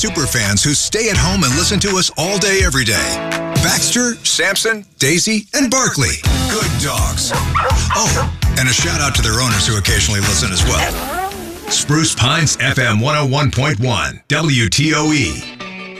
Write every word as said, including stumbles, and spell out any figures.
Superfans who stay at home and listen to us all day, every day. Baxter, Samson, Daisy, and Barkley. Good dogs. Oh, and a shout out to their owners who occasionally listen as well. Spruce Pines F M one oh one point one, W T O E.